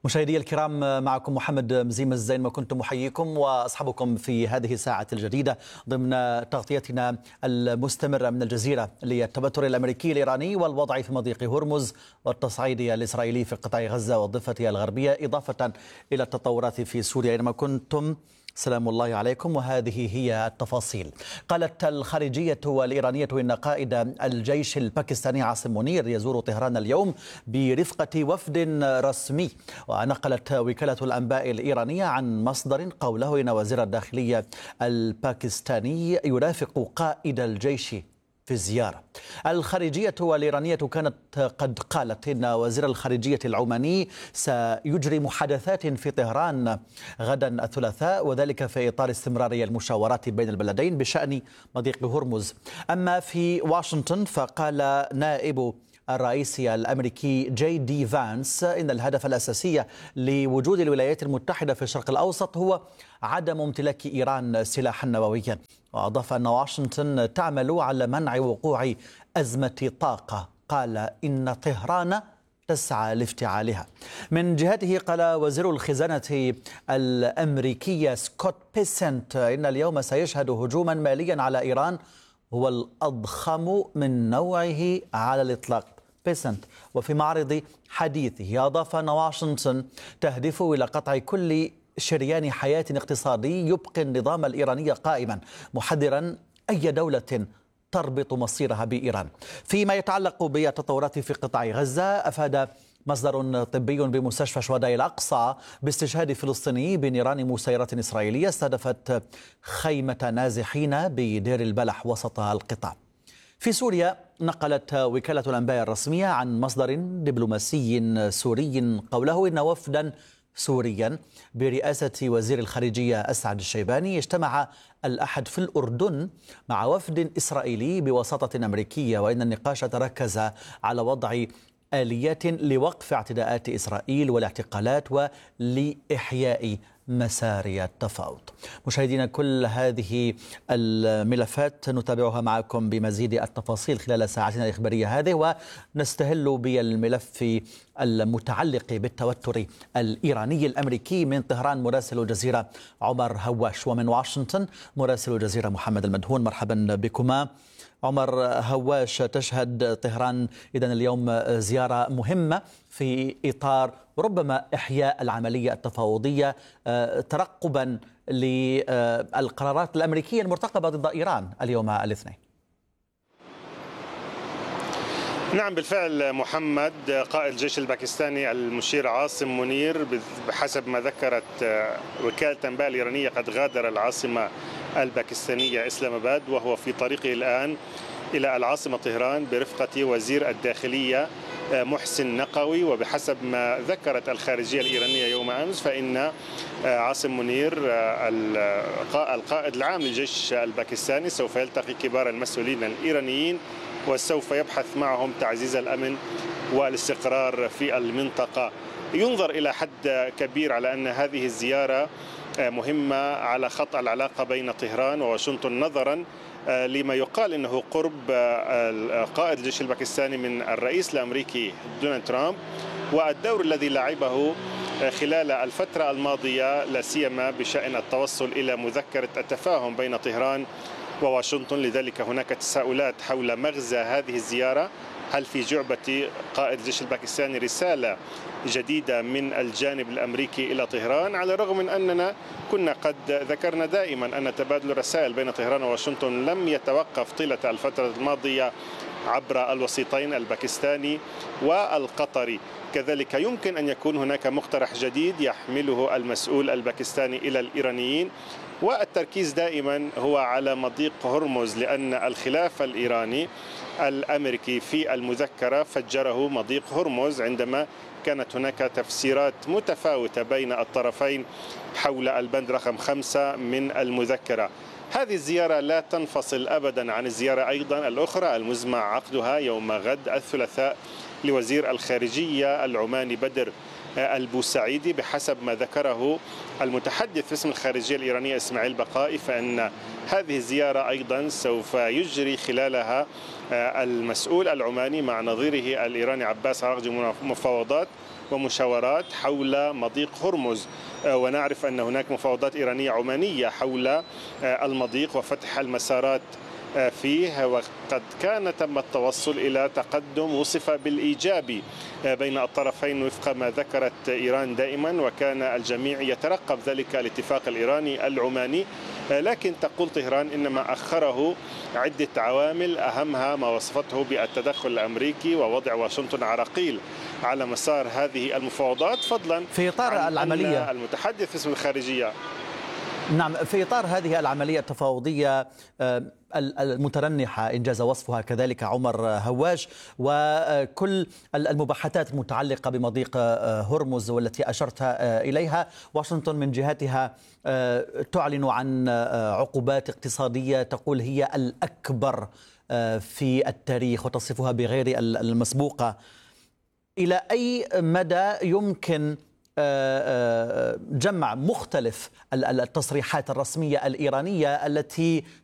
مشاهدي الكرام، معكم محمد مزيم الزين وكنت محييكم وأصحبكم في هذه الساعة الجديدة ضمن تغطيتنا المستمرة من الجزيرة للتوتر الأمريكي الإيراني والوضع في مضيق هرمز والتصعيد الإسرائيلي في قطاع غزة والضفة الغربية، إضافة إلى التطورات في سوريا. أينما كنتم سلام الله عليكم، وهذه هي التفاصيل. قالت الخارجية الإيرانية إن قائد الجيش الباكستاني عاصم منير يزور طهران اليوم برفقة وفد رسمي. ونقلت وكالة الأنباء الإيرانية عن مصدر قوله إن وزير الداخلية الباكستاني يرافق قائد الجيش في الزيارة. الخارجية الإيرانية كانت قد قالت إن وزير الخارجية العماني سيجري محادثات في طهران غدا الثلاثاء، وذلك في إطار استمرار المشاورات بين البلدين بشأن مضيق هرمز. أما في واشنطن فقال نائب الرئيس الأمريكي جي دي فانس إن الهدف الأساسي لوجود الولايات المتحدة في الشرق الأوسط هو عدم امتلاك إيران سلاحا نوويا. وأضاف أن واشنطن تعمل على منع وقوع أزمة طاقة. قال إن طهران تسعى لافتعالها. من جهته قال وزير الخزانة الأمريكية سكوت بيسنت إن اليوم سيشهد هجوما ماليا على إيران هو الأضخم من نوعه على الإطلاق. بيسنت وفي معرض حديثه أضاف أن واشنطن تهدف إلى قطع كل شريان حياة اقتصادي يبقي النظام الإيراني قائما، محذرا أي دولة تربط مصيرها بإيران. فيما يتعلق بالتطورات في قطاع غزة، أفاد مصدر طبي بمستشفى شهداء الأقصى باستشهاد فلسطيني بنيران مسيرة إسرائيلية استهدفت خيمة نازحين بدير البلح وسط القطاع. في سوريا نقلت وكالة الأنباء الرسمية عن مصدر دبلوماسي سوري قوله إن وفدا سوريا برئاسة وزير الخارجية أسعد الشيباني اجتمع الأحد في الأردن مع وفد إسرائيلي بوساطة أمريكية، وإن النقاش تركز على وضع آليات لوقف اعتداءات إسرائيل والاعتقالات ولإحياء مسار التفاوض. مشاهدينا، كل هذه الملفات نتابعها معكم بمزيد التفاصيل خلال ساعتنا الإخبارية هذه، ونستهل بالملف المتعلق بالتوتر الإيراني الأمريكي. من طهران مراسل الجزيرة عمر هواش، ومن واشنطن مراسل الجزيرة محمد المدهون. مرحبا بكما. عمر هواش، تشهد طهران إذن اليوم زيارة مهمة في إطار ربما إحياء العملية التفاوضية ترقبا للقرارات الأمريكية المرتقبة ضد إيران اليوم الاثنين. نعم بالفعل محمد، قائد الجيش الباكستاني المشير عاصم منير بحسب ما ذكرت وكالة الأنباء الإيرانية قد غادر العاصمة الباكستانية إسلام آباد، وهو في طريقه الآن إلى العاصمة طهران برفقة وزير الداخلية محسن نقوي. وبحسب ما ذكرت الخارجية الإيرانية يوم أمس فإن عاصم منير القائد العام للجيش الباكستاني سوف يلتقي كبار المسؤولين الإيرانيين وسوف يبحث معهم تعزيز الأمن والاستقرار في المنطقة. ينظر إلى حد كبير على أن هذه الزيارة مهمة على خط العلاقة بين طهران وواشنطن، نظرا لما يقال أنه قرب قائد الجيش الباكستاني من الرئيس الأمريكي دونالد ترامب والدور الذي لعبه خلال الفترة الماضية، لا سيما بشأن التوصل إلى مذكرة التفاهم بين طهران وواشنطن. لذلك هناك تساؤلات حول مغزى هذه الزيارة. هل في جعبة قائد الجيش الباكستاني رسالة جديدة من الجانب الأمريكي إلى طهران، على الرغم من أننا كنا قد ذكرنا دائما أن تبادل الرسائل بين طهران وواشنطن لم يتوقف طيلة الفترة الماضية عبر الوسيطين الباكستاني والقطري. كذلك يمكن أن يكون هناك مقترح جديد يحمله المسؤول الباكستاني إلى الإيرانيين، والتركيز دائما هو على مضيق هرمز، لأن الخلاف الإيراني الأمريكي في المذكرة فجره مضيق هرمز عندما كانت هناك تفسيرات متفاوتة بين الطرفين حول البند رقم 5 من المذكرة. هذه الزيارة لا تنفصل أبدا عن الزيارة أيضا الأخرى المزمع عقدها يوم غد الثلاثاء لوزير الخارجية العماني بدر البوسعيدي. بحسب ما ذكره المتحدث باسم الخارجية الإيرانية إسماعيل بقائي، فإن هذه الزيارة أيضا سوف يجري خلالها المسؤول العماني مع نظيره الإيراني عباس عراقجي مفاوضات ومشاورات حول مضيق هرمز، ونعرف أن هناك مفاوضات إيرانية عمانية حول المضيق وفتح المسارات فيه، وقد كان تم التوصل إلى تقدم وصف بالإيجابي بين الطرفين وفق ما ذكرت إيران دائما، وكان الجميع يترقب ذلك الاتفاق الإيراني العماني. لكن تقول طهران إنما أخره عدة عوامل، أهمها ما وصفته بالتدخل الأمريكي ووضع واشنطن عراقيل على مسار هذه المفاوضات، فضلا في إطار العملية المتحدث باسم الخارجية. نعم، في إطار هذه العملية التفاوضية المترنحة إنجاز وصفها كذلك عمر هواش، وكل المباحثات المتعلقة بمضيق هرمز والتي أشرت إليها، واشنطن من جهتها تعلن عن عقوبات اقتصادية تقول هي الأكبر في التاريخ وتصفها بغير المسبوقة. إلى أي مدى يمكن جمع مختلف التصريحات الرسمية الإيرانية التي